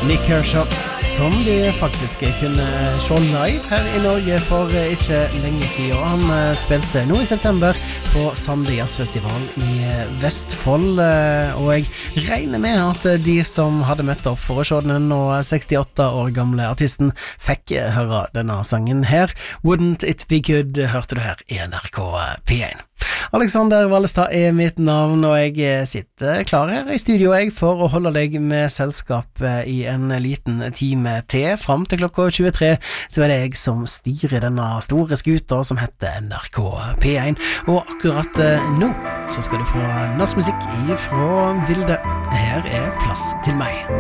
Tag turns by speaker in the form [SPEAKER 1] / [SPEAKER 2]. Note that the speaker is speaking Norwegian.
[SPEAKER 1] Nick Kershaw, som de faktisk kunne se live her i Norge for ikke lenge siden. Han spilte nå i september på Sande Jazzfestival i Vestfold, og jeg regner med at de som hadde møtt opp for å se den nå 68 år gamle artisten fikk høre denne sangen her. Wouldn't It Be Good, hørte du her i NRK P1. Alexander Vallestad er mitt navn, og jeg sitter klar her i studio for å holde deg med selskap i en liten time til. Frem til klokka 23 så er det jeg som styrer denne store skuta som heter NRK P1, og akkurat nå så skal du få norsk musikk ifra Vilde. Her er Plass til meg.